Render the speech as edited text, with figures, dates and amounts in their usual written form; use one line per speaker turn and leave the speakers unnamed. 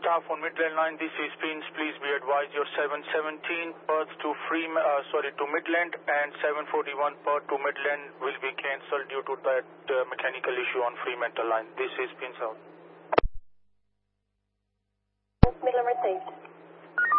staff on Midland line, this is Prince. Please be advised your 717 Perth to to Midland and 741 Perth to Midland will be cancelled due to that mechanical issue on Fremantle line. This is Prince out.
Midland received.